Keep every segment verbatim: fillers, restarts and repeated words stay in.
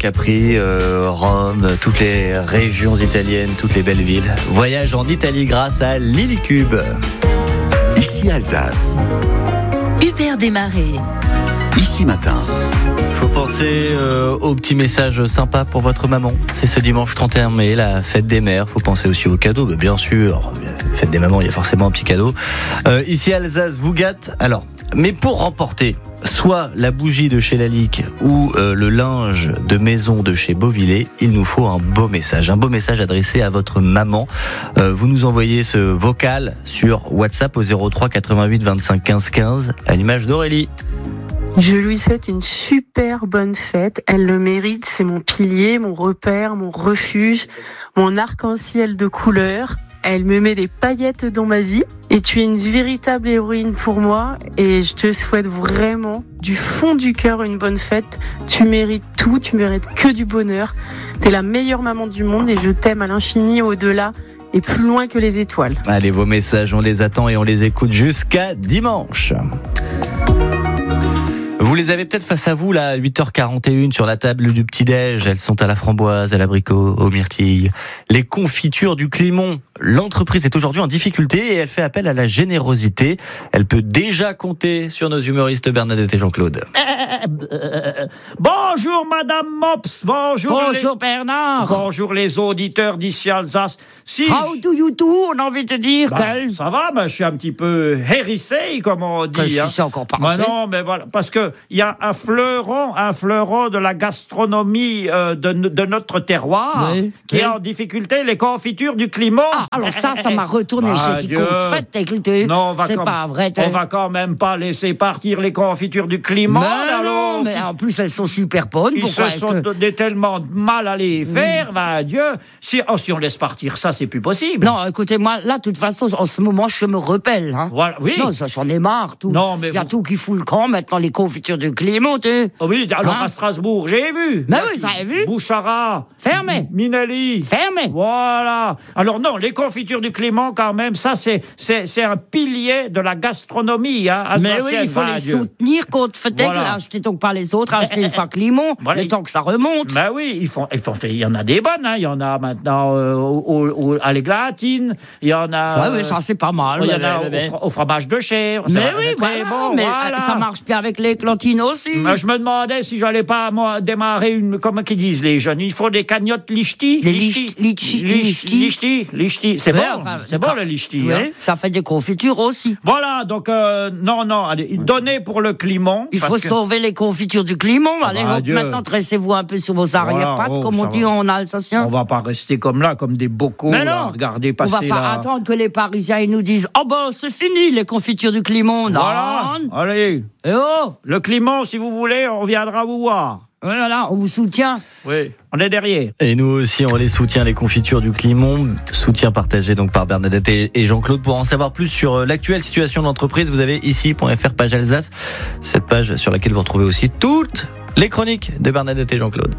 Capri, euh, Rome, toutes les régions italiennes, toutes les belles villes. Voyage en Italie grâce à Lilycube. Ici Alsace. Hubert Desmarais. Ici Matin. Il faut penser euh, aux petits messages sympas pour votre maman. C'est ce dimanche trente et un mai, la fête des mères. Il faut penser aussi aux cadeaux, bah, bien sûr. Fête des mamans, il y a forcément un petit cadeau. Euh, ici Alsace vous gâte. Alors, mais pour remporter soit la bougie de chez Lalique ou euh, le linge de maison de chez Beauvillé, il nous faut un beau message. Un beau message adressé à votre maman. Euh, vous nous envoyez ce vocal sur WhatsApp au zéro trois quatre-vingt-huit vingt-cinq quinze quinze à l'image d'Aurélie. Je lui souhaite une super bonne fête. Elle le mérite. C'est mon pilier, mon repère, mon refuge, mon arc-en-ciel de couleurs. Elle me met des paillettes dans ma vie. Et tu es une véritable héroïne pour moi. Et je te souhaite vraiment, du fond du cœur, une bonne fête. Tu mérites tout. Tu mérites que du bonheur. T'es la meilleure maman du monde et je t'aime à l'infini, au-delà et plus loin que les étoiles. Allez, vos messages, on les attend et on les écoute jusqu'à dimanche. Vous les avez peut-être face à vous, là, à huit heures quarante et un sur la table du petit-déj. Elles sont à la framboise, à l'abricot, aux myrtilles. Les confitures du Clément. L'entreprise est aujourd'hui en difficulté et elle fait appel à la générosité. Elle peut déjà compter sur nos humoristes Bernadette et Jean-Claude. Bonjour Madame Mops, bonjour Bonjour les... Bernard. Bonjour les auditeurs d'ici Alsace. Si How je... do you do? On a envie de dire bah, qu'elle... ça va, mais je suis un petit peu hérissé, comme on dit. Qu'est-ce hein. qui s'est encore passé? Bah non, mais voilà, parce que il y a un fleuron, un fleuron de la gastronomie euh, de, de notre terroir oui, qui oui. est en difficulté, les confitures du Clément. Ah, alors ça, ça m'a retourné. Bah, J'ai dit Dieu. qu'on fête, écoutez. Non, on va c'est quand... pas vrai. On va quand même pas laisser partir les confitures du Clément. Mais alors, non, mais en plus, elles sont super bonnes. ils Pourquoi se est-ce sont que... donné tellement de mal à les faire, oui. bah Dieu. Si, oh, si on laisse partir ça, c'est plus possible. Non, écoutez, moi, là, de toute façon, en ce moment, je me repelle. Hein. Voilà, oui. Non, ça, j'en ai marre, tout. Non, mais il y a vous... tout qui fout le camp, maintenant, les confitures du Clément, tu... Oh oui, alors hein? à Strasbourg, j'ai vu. Mais oui, ça a vu. Bouchara. Fermé. Minelli. Fermé. Voilà. Alors non, les confitures du Clément, quand même, ça, c'est, c'est, c'est un pilier de la gastronomie. Hein, mais oui, il faut bah, les Dieu. soutenir contre fête. Voilà. Achetez donc pas les autres, achetez une fois Clément, Voilà. le temps que ça remonte. Ben oui, ils font, ils font, il y en a des bonnes, hein. Il y en a maintenant euh, au, au, à l'Églatine, il y en a... Ça, oui, ça, c'est pas mal. Il y en mais, a mais, au, mais. au fromage de chèvre. Mais ça, oui, très voilà, bon, mais voilà. ça marche bien avec les cantines aussi. Ben, je me demandais si j'allais pas moi, démarrer une... Comment qu'ils disent les jeunes? Il faut des cagnottes lichti. Les lichti. Lichti. Lichti. Lichti. C'est ouais, bon. Enfin, c'est bon le lichti. Oui, hein. ça fait des confitures aussi. Voilà, donc euh, non, non, allez, donnez pour le Clément. Il faut que... sauver les confitures du Clément. Allez, bah, hop, maintenant, tressez-vous un peu sur vos arrière-pattes, voilà, oh, comme on dit va. en alsacien. On va pas rester comme là, comme des bocaux. Mais là, non, regardez on passer va pas là. attendre que les Parisiens ils nous disent « Oh ben, c'est fini, les confitures du Clément. » Non. Voilà, allez. Et oh, Le Clément, si vous voulez, on viendra vous voir. voilà, on vous soutient. Oui, on est derrière. Et nous aussi, on les soutient, les confitures du Clément. Soutien partagé donc par Bernadette et Jean-Claude. Pour en savoir plus sur l'actuelle situation de l'entreprise, vous avez ici.fr page Alsace. Cette page sur laquelle vous retrouvez aussi toutes les chroniques de Bernadette et Jean-Claude.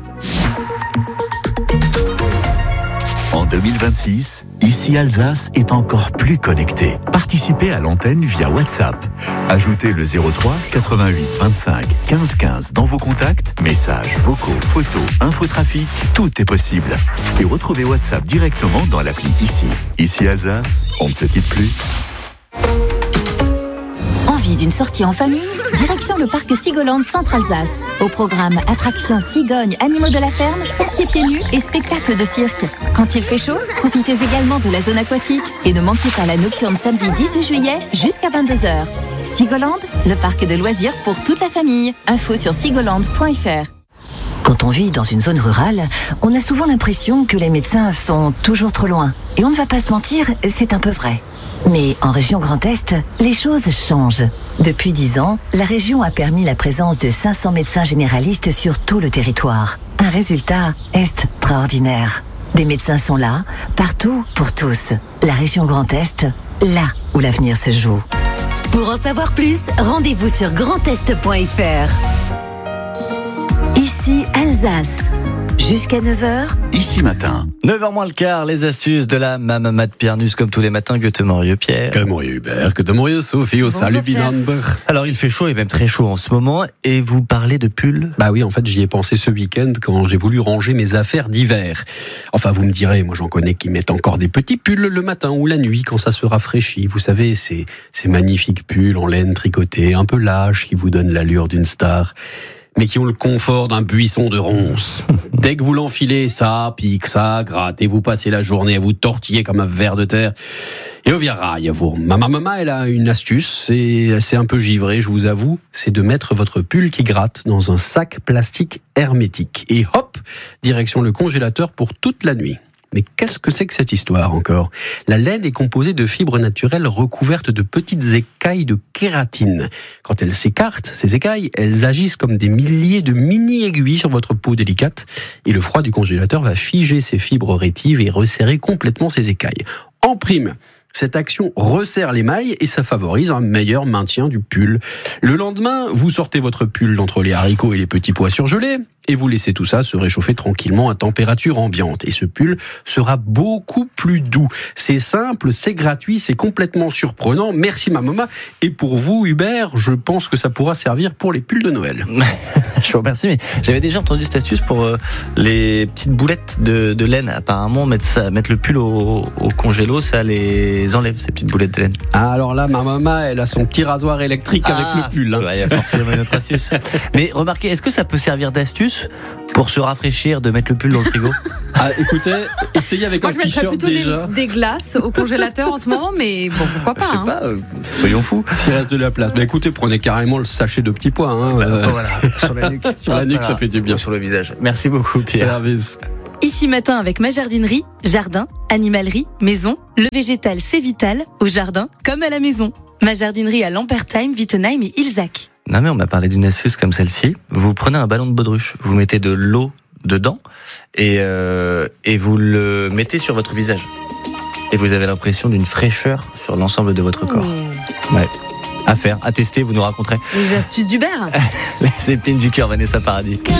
En deux mille vingt-six, Ici Alsace est encore plus connecté. Participez à l'antenne via WhatsApp. Ajoutez le zéro trois quatre-vingt-huit vingt-cinq quinze quinze dans vos contacts. Messages, vocaux, photos, infotrafic, tout est possible. Et retrouvez WhatsApp directement dans l'appli Ici. Ici Alsace, on ne se quitte plus. Envie d'une sortie en famille? Direction le parc Sigoland Centre-Alsace. Au programme attractions, cigognes, animaux de la ferme, sans pieds pieds nus et spectacles de cirque. Quand il fait chaud, profitez également de la zone aquatique et ne manquez pas la nocturne samedi dix-huit juillet jusqu'à vingt-deux heures. Sigoland, le parc de loisirs pour toute la famille. Info sur sigoland point f r. Quand on vit dans une zone rurale, on a souvent l'impression que les médecins sont toujours trop loin. Et on ne va pas se mentir, c'est un peu vrai. Mais en région Grand Est, les choses changent. Depuis dix ans, la région a permis la présence de cinq cents médecins généralistes sur tout le territoire. Un résultat extraordinaire. Des médecins sont là, partout, pour tous. La région Grand Est, là où l'avenir se joue. Pour en savoir plus, rendez-vous sur grand est point f r. Ici Alsace. Jusqu'à neuf heures, Ici Matin. neuf heures moins le quart, les astuces de la Mamama de Pierre Nuss, comme tous les matins, Goethe Morieux, Pierre. Que Morieux Hubert, que de Morieux Sophie, au salut Binander. Alors, il fait chaud et même très chaud en ce moment, et vous parlez de pull? Bah oui, en fait, j'y ai pensé ce week-end quand j'ai voulu ranger mes affaires d'hiver. Enfin, vous me direz, moi j'en connais qui mettent encore des petits pulls le matin ou la nuit quand ça se rafraîchit. Vous savez, ces, ces magnifiques pulls en laine tricotée, un peu lâches, qui vous donnent l'allure d'une star, mais qui ont le confort d'un buisson de ronces. Dès que vous l'enfilez, ça pique, ça gratte, et vous passez la journée à vous tortiller comme un ver de terre. Et au virail, vous. Ma maman, elle a une astuce, et c'est un peu givré, je vous avoue, c'est de mettre votre pull qui gratte dans un sac plastique hermétique. Et hop, direction le congélateur pour toute la nuit. Mais qu'est-ce que c'est que cette histoire encore ? La laine est composée de fibres naturelles recouvertes de petites écailles de kératine. Quand elles s'écartent, ces écailles, elles agissent comme des milliers de mini-aiguilles sur votre peau délicate. Et le froid du congélateur va figer ces fibres rétives et resserrer complètement ces écailles. En prime, cette action resserre l'émail et ça favorise un meilleur maintien du pull. Le lendemain, vous sortez votre pull d'entre les haricots et les petits pois surgelés et vous laissez tout ça se réchauffer tranquillement à température ambiante. Et ce pull sera beaucoup plus doux. C'est simple, c'est gratuit, c'est complètement surprenant. Merci ma maman. Et pour vous, Hubert, je pense que ça pourra servir pour les pulls de Noël. Je vous remercie, mais j'avais déjà entendu cette astuce pour euh, les petites boulettes de, de laine. Apparemment, mettre, ça, mettre le pull au, au congélo, ça les enlève, ces petites boulettes de laine. Ah, alors là, ma maman, elle a son petit rasoir électrique Ah, avec le pull. Hein. Ouais, il y a forcément une autre astuce. Mais remarquez, est-ce que ça peut servir d'astuce pour se rafraîchir, de mettre le pull dans le frigo? Ah, écoutez, essayez avec Moi, un je mettrais t-shirt plutôt déjà. des, des glaces au congélateur en ce moment, mais bon, pourquoi Je pas. sais hein. pas, euh, soyons fous. S'il reste de la place. Mais écoutez, prenez carrément le sachet de petits pois. Hein. Bah, Euh, voilà, sur la nuque. sur la nuque, ça fait du bien. Sur le visage. Merci beaucoup, Pierre. Service. Ici Matin avec ma jardinerie, jardin, animalerie, maison, le végétal c'est vital, au jardin comme à la maison. Ma jardinerie à Lampertheim, Wittenheim et Ilzac. Non mais on m'a parlé d'une astuce comme celle-ci. Vous prenez un ballon de baudruche, vous mettez de l'eau dedans et, euh, et vous le mettez sur votre visage. Et vous avez l'impression d'une fraîcheur sur l'ensemble de votre corps. Ouais. À faire, à tester, vous nous raconterez. Les astuces d'Hubert. Les épines du cœur, Vanessa Paradis.